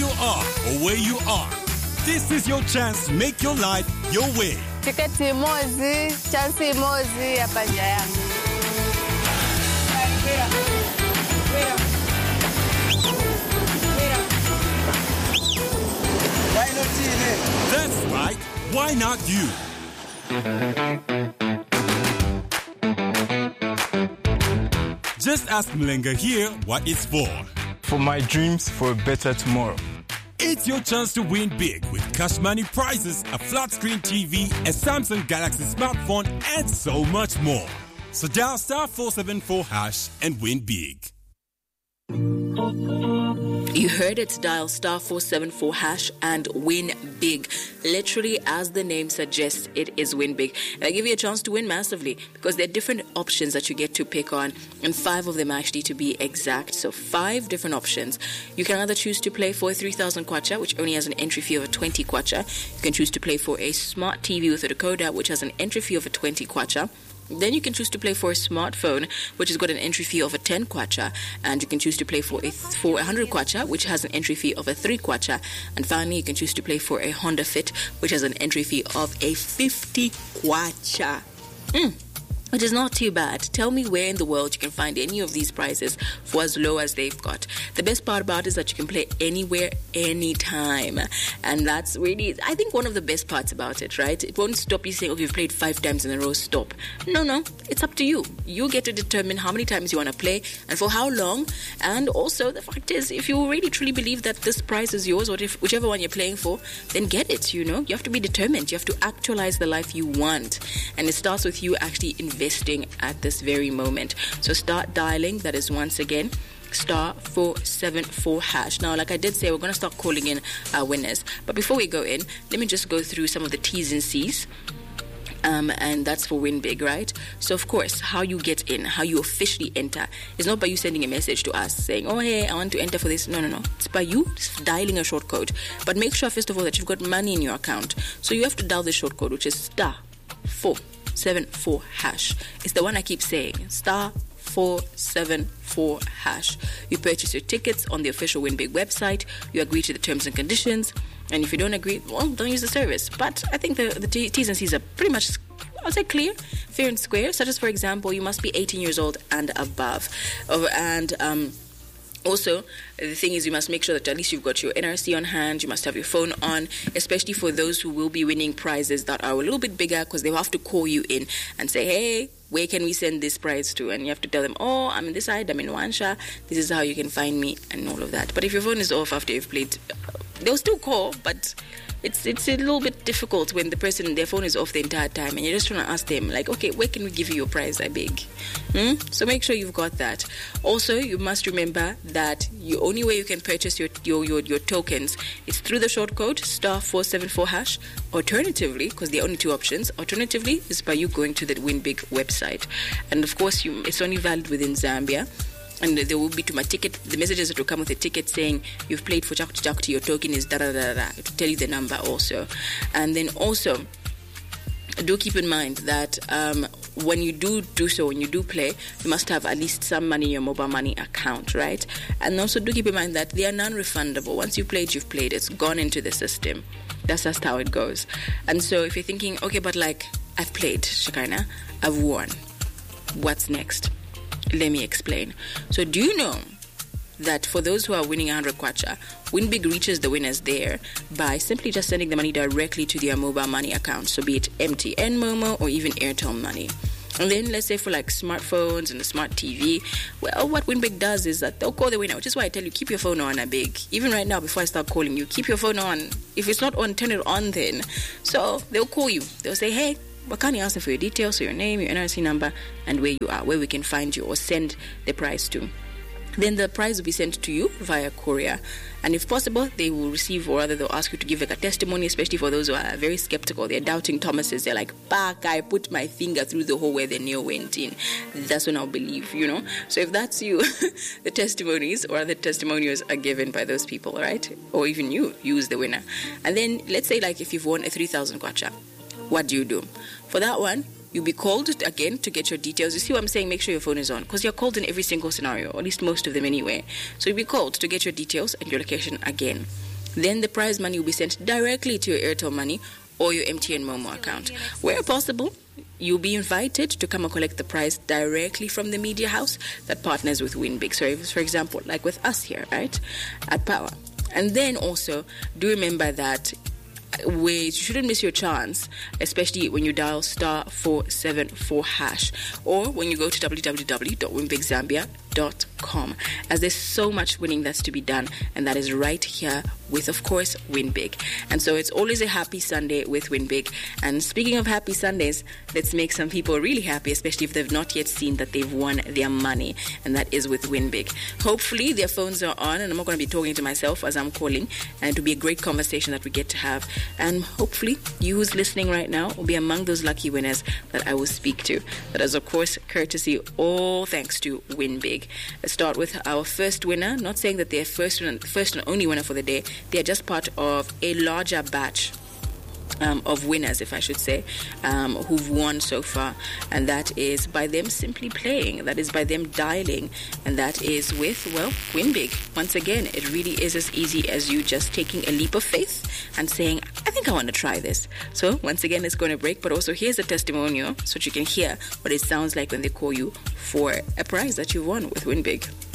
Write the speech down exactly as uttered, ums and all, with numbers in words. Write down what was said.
are or where you are, this is your chance to make your life your way. Tiketi mozi, chansi mozi hapa nje yangu. Why not you? That's right. Why not you? Just ask Mlenga here what it's for. For my dreams for a better tomorrow. It's your chance to win big with cash money prizes, a flat screen T V, a Samsung Galaxy smartphone, and so much more. So dial star four seven four hash and win big. You heard it, dial star four seven four hash and win big. Literally, as the name suggests, it is win big. And I give you a chance to win massively because there are different options that you get to pick on, and five of them actually to be exact. So five different options. You can either choose to play for three thousand kwacha, which only has an entry fee of a twenty kwacha. You can choose to play for a smart T V with a decoder, which has an entry fee of a twenty kwacha. Then you can choose to play for a smartphone, which has got an entry fee of a ten kwacha, and you can choose to play for a for one hundred kwacha, which has an entry fee of a three kwacha, and finally you can choose to play for a Honda Fit, which has an entry fee of a fifty kwacha. Mm. Which is not too bad. Tell me where in the world you can find any of these prices for as low as they've got. The best part about it is that you can play anywhere, anytime. And that's really, I think, one of the best parts about it, right? It won't stop you saying, okay, you've played five times in a row, stop. No, no. It's up to you. You get to determine how many times you want to play and for how long. And also, the fact is, if you really truly believe that this prize is yours, or if whichever one you're playing for, then get it, you know? You have to be determined. You have to actualize the life you want. And it starts with you actually investing investing at this very moment. So start dialing. That is once again star four seven four hash. Now, like I did say, we're going to start calling in our winners. But before we go in, let me just go through some of the T's and C's. Um, and that's for win big, right? So of course, how you get in, how you officially enter, is not by you sending a message to us saying, oh hey, I want to enter for this. No, no, no. It's by you dialing a short code. But make sure first of all that you've got money in your account. So you have to dial the short code, which is star four seven four hash. It's the one I keep saying, star four seven four hash. You purchase your tickets on the official Win Big website. You agree to the terms and conditions, and if you don't agree, well, don't use the service. But I think the, the T's and C's are pretty much, I'll say, clear, fair and square. Such as, for example, you must be eighteen years old and above, and um also, the thing is, you must make sure that at least you've got your N R C on hand. You must have your phone on, especially for those who will be winning prizes that are a little bit bigger, because they will have to call you in and say, hey, where can we send this prize to? And you have to tell them, oh, I'm in this side, I'm in Wansha, this is how you can find me, and all of that. But if your phone is off after you've played, they'll still call, but it's it's a little bit difficult when the person, their phone is off the entire time and you're just trying to ask them, like, okay, where can we give you your prize, I beg? Hmm? So make sure you've got that. Also, you must remember that the only way you can purchase your your, your, your tokens is through the short code, star four seven four hash. Alternatively, because there are only two options, alternatively is by you going to the Win Big website. And of course, you, it's only valid within Zambia. And there will be to my ticket, the messages that will come with a ticket saying you've played for Chakuti Chakuti, your token is da da da da. It will tell you the number also. And then also, do keep in mind that um, when you do do so, when you do play, you must have at least some money in your mobile money account, right? And also do keep in mind that they are non-refundable. Once you've played, you've played. It's gone into the system. That's just how it goes. And so if you're thinking, okay, but like, I've played, Shekinah, I've won. What's next? Let me explain. So do you know that for those who are winning one hundred kwacha, Win Big reaches the winners there by simply just sending the money directly to their mobile money account, so be it M T N, Momo, or even Airtel Money. And then let's say for like smartphones and a smart T V, well, what Win Big does is that they'll call the winner, which is why I tell you, keep your phone on, I beg. Even right now, before I start calling you, keep your phone on. If it's not on, turn it on then. So they'll call you. They'll say, hey, Wakani, ask them for your details, so your name, your N R C number, and where you are, where we can find you or send the prize to. Then the prize will be sent to you via courier. And if possible, they will receive, or rather they'll ask you to give like a testimony, especially for those who are very skeptical. They're doubting Thomases. They're like, Pak, I put my finger through the hole where the nail went in. That's when I'll believe, you know. So if that's you, the testimonies or other testimonials are given by those people, right? Or even you, use the winner. And then let's say like if you've won a three thousand kwacha, what do you do? For that one, you'll be called again to get your details. You see what I'm saying? Make sure your phone is on, because you're called in every single scenario, or at least most of them anyway. So you'll be called to get your details and your location again. then the prize money will be sent directly to your Airtel Money or your M T N Momo account. Where possible, you'll be invited to come and collect the prize directly from the media house that partners with WinBig. So, if, for example, like with us here, right, at Power. And then also, do remember that we you shouldn't miss your chance, especially when you dial star four seven four hash, or when you go to w w w dot win big zambia dot com, as there's so much winning that's to be done, and that is right here with, of course, WinBig. And so it's always a happy Sunday with WinBig. And speaking of happy Sundays, let's make some people really happy, especially if they've not yet seen that they've won their money, and that is with WinBig. Hopefully their phones are on, and I'm not going to be talking to myself as I'm calling, and it'll be a great conversation that we get to have. And hopefully you who's listening right now will be among those lucky winners that I will speak to. That is, of course, courtesy, all thanks to WinBig. Let's start with our first winner. Not saying that they're first and, first and only winner for the day. They are just part of a larger batch Um, of winners, if I should say, um, who've won so far, and that is by them simply playing, that is by them dialing, and that is with, well, WinBig. Once again, it really is as easy as you just taking a leap of faith and saying, I think I want to try this. So once again, it's going to break, but also here's a testimonial so that you can hear what it sounds like when they call you for a prize that you won with WinBig.